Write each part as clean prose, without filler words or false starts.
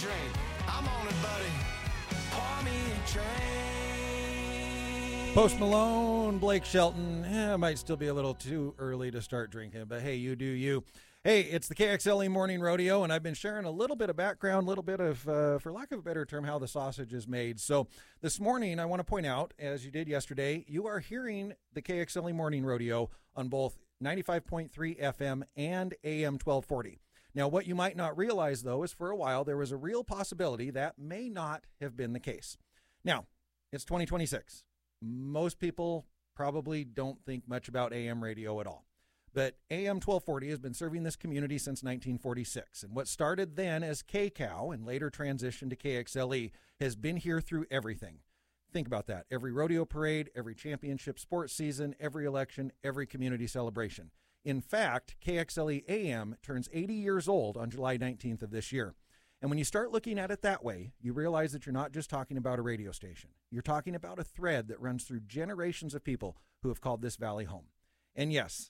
drink. I'm on it, buddy. Pour me a drink. Post Malone, Blake Shelton. It might still be a little too early to start drinking, but hey, you do you. Hey, it's the KXLE Morning Rodeo, and I've been sharing a little bit of background, a little bit of, for lack of a better term, how the sausage is made. So this morning, I want to point out, as you did yesterday, you are hearing the KXLE Morning Rodeo on both 95.3 FM and AM 1240. Now, what you might not realize, though, is for a while there was a real possibility that may not have been the case. Now, it's 2026. Most people probably don't think much about AM radio at all. But AM 1240 has been serving this community since 1946. And what started then as KCOW and later transitioned to KXLE has been here through everything. Think about that. Every rodeo parade, every championship sports season, every election, every community celebration. In fact, KXLE AM turns 80 years old on July 19th of this year. And when you start looking at it that way, you realize that you're not just talking about a radio station. You're talking about a thread that runs through generations of people who have called this valley home. And yes,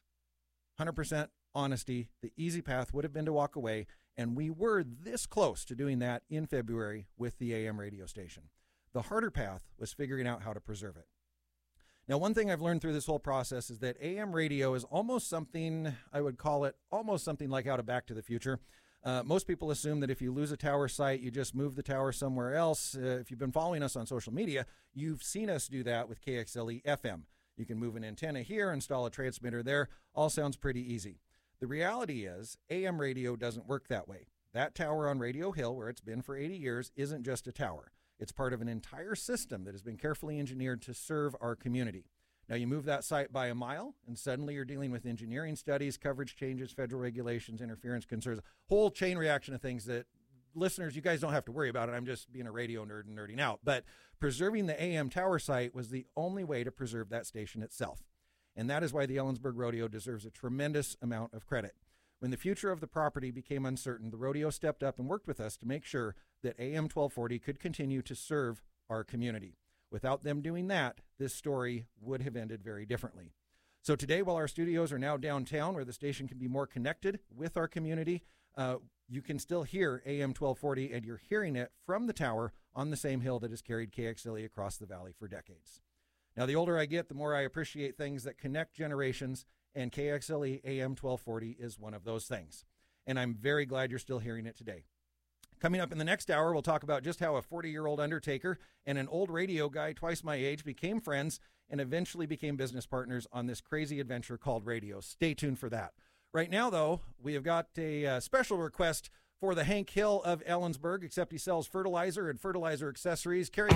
100% honesty, the easy path would have been to walk away, and we were this close to doing that in February with the AM radio station. The harder path was figuring out how to preserve it. Now, one thing I've learned through this whole process is that AM radio is almost something, I would call it almost something like out of Back to the Future. Most people assume that if you lose a tower site, you just move the tower somewhere else. If you've been following us on social media, you've seen us do that with KXLE FM. You can move an antenna here, install a transmitter there. All sounds pretty easy. The reality is AM radio doesn't work that way. That tower on Radio Hill, where it's been for 80 years, isn't just a tower. It's part of an entire system that has been carefully engineered to serve our community. Now, you move that site by a mile, and suddenly you're dealing with engineering studies, coverage changes, federal regulations, interference concerns, whole chain reaction of things that listeners, you guys don't have to worry about it. I'm just being a radio nerd and nerding out. But preserving the AM tower site was the only way to preserve that station itself. And that is why the Ellensburg Rodeo deserves a tremendous amount of credit. When the future of the property became uncertain, the rodeo stepped up and worked with us to make sure that AM 1240 could continue to serve our community. Without them doing that, this story would have ended very differently. So today, while our studios are now downtown where the station can be more connected with our community, you can still hear AM 1240, and you're hearing it from the tower on the same hill that has carried KXLE across the valley for decades. Now, the older I get, the more I appreciate things that connect generations, and KXLE AM 1240 is one of those things. And I'm very glad you're still hearing it today. Coming up in the next hour, we'll talk about just how a 40-year-old undertaker and an old radio guy twice my age became friends and eventually became business partners on this crazy adventure called radio. Stay tuned for that. Right now, though, we have got a special request for the Hank Hill of Ellensburg, except he sells fertilizer and fertilizer accessories. Carrie